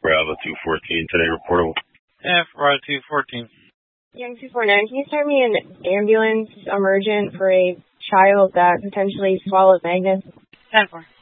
Bravo 214 today, reportable. Yeah, Bravo 214. Young 249, can you send me an ambulance emergent for a child that potentially swallowed magnets? 10-4.